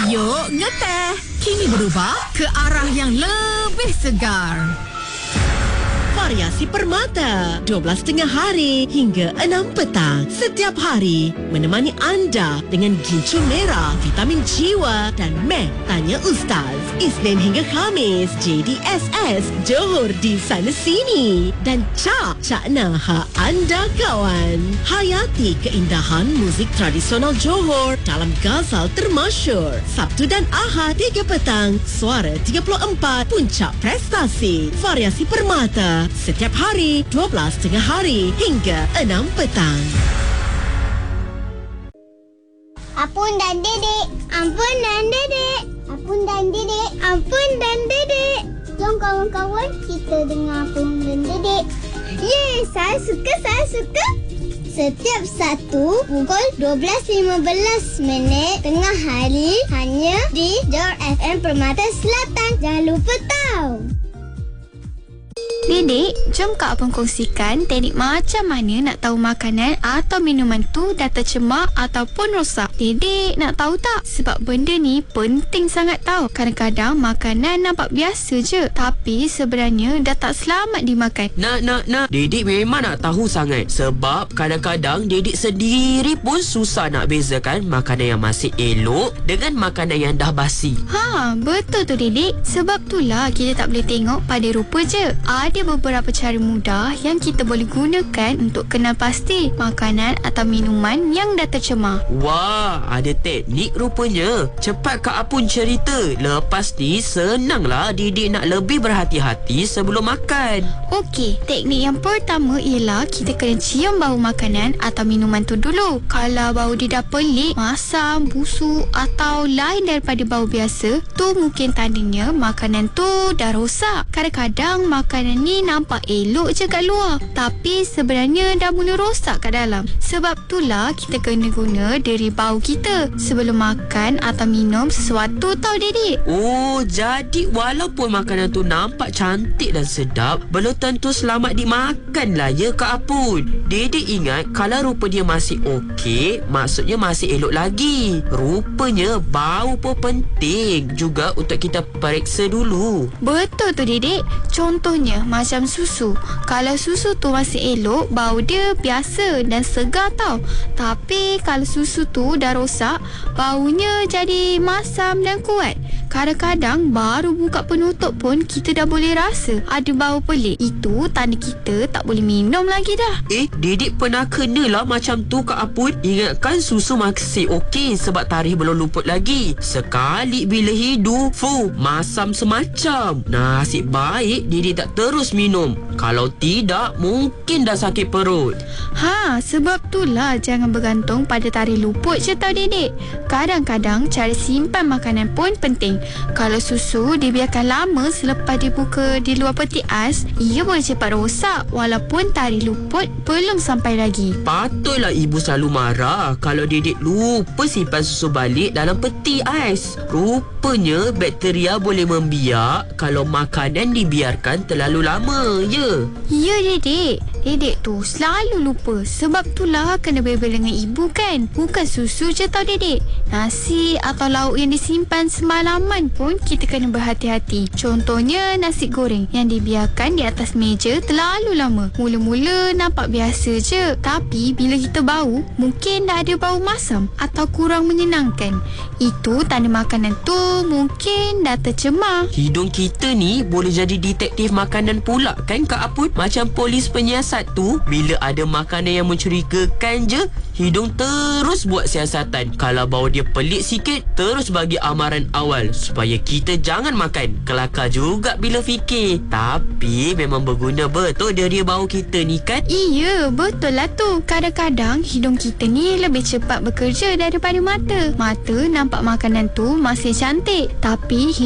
Yuk ngeteh. Kini berubah ke arah yang lebih segar. Variasi Permata 12.30 hari hingga 6 petang setiap hari menemani anda dengan gincu merah, vitamin jiwa dan meh tanya Ustaz. Isnin hingga Khamis JDSS Johor di sana sini dan Cak Nah hak anda kawan. Hayati keindahan muzik tradisional Johor dalam Ghazal termasyur. Sabtu dan Ahad 3 petang Suara 34 Puncak Prestasi. Variasi Permata setiap hari 12.30 hari hingga 6 petang. Apun dan Dedek. Ampun dan Dedek. Apun dan Dedek. Ampun dan Dedek. Jom kawan-kawan kita dengar Apun dan Dedek. Yeay, saya suka. Setiap Sabtu pukul 12.15 tengah hari hanya di Johor FM Permata Selatan. Jangan lupa tahu. Dedek, jom Kak Apun kongsikan teknik macam mana nak tahu makanan atau minuman tu dah tercemar ataupun rosak. Dedek nak tahu tak? Sebab benda ni penting sangat tahu. Kadang-kadang makanan nampak biasa je, tapi sebenarnya dah tak selamat dimakan. Nak. Dedek memang nak tahu sangat. Sebab kadang-kadang dedek sendiri pun susah nak bezakan makanan yang masih elok dengan makanan yang dah basi. Betul tu Dedek. Sebab itulah kita tak boleh tengok pada rupa je. Ada beberapa cara mudah yang kita boleh gunakan untuk kenal pasti makanan atau minuman yang dah tercemar. Wah, ada teknik rupanya. Cepat Kak Apun cerita. Lepas ni senanglah Dedek nak lebih berhati-hati sebelum makan. Okey, teknik yang pertama ialah kita kena cium bau makanan atau minuman tu dulu. Kalau bau dia dah pelik, masam, busuk atau lain daripada bau biasa, tu mungkin tandanya makanan tu dah rosak. Kadang-kadang makanan ni nampak elok je kat luar, tapi sebenarnya dah mula rosak kat dalam. Sebab itulah kita kena guna deri bau kita sebelum makan atau minum sesuatu tau Dedek. Oh, jadi walaupun makanan tu nampak cantik dan sedap, belum tentu selamat dimakan lah ya Kak Apun. Dedek ingat kalau rupa dia masih okey, maksudnya masih elok lagi. Rupanya bau pun penting juga untuk kita periksa dulu. Betul tu Dedek. Contohnya macam susu. Kalau susu tu masih elok, bau dia biasa dan segar tau. Tapi kalau susu tu dah rosak, baunya jadi masam dan kuat. Kadang-kadang baru buka penutup pun kita dah boleh rasa ada bau pelik. Itu tanda kita tak boleh minum lagi dah. Dedek pernah kenalah macam tu Kak Apun. Ingatkan susu masih okey sebab tarikh belum luput lagi. Sekali bila hidup, masam semacam. Nasib baik Dedek tak terus minum. Kalau tidak, mungkin dah sakit perut. Sebab itulah jangan bergantung pada tarikh luput je tau Dedek. Kadang-kadang cara simpan makanan pun penting. Kalau susu dibiarkan lama selepas dibuka di luar peti ais, ia boleh cepat rosak walaupun tarikh luput belum sampai lagi. Patutlah ibu selalu marah kalau Dedek lupa simpan susu balik dalam peti ais. Rupanya bakteria boleh membiak kalau makanan dibiarkan terlalu lama je. Ya Dedek. Dedek tu selalu lupa. Sebab itulah kena bebel dengan ibu kan. Bukan susu je tau Dedek. Nasi atau lauk yang disimpan semalaman pun kita kena berhati-hati. Contohnya nasi goreng yang dibiarkan di atas meja terlalu lama. Mula-mula nampak biasa je, tapi bila kita bau, mungkin dah ada bau masam atau kurang menyenangkan. Itu tanda makanan tu mungkin dah tercemar. Hidung kita ni boleh jadi detektif makanan pula kan Kak Apun? Macam polis penyiasat tu, bila ada makanan yang mencurigakan je, hidung terus buat siasatan. Kalau bau dia pelik sikit, terus bagi amaran awal supaya kita jangan makan. Kelakar juga bila fikir. Tapi memang berguna betul dia bau kita ni kan? Iya, betul lah tu. Kadang-kadang hidung kita ni lebih cepat bekerja daripada mata. Mata nampak makanan tu masih cantik, tapi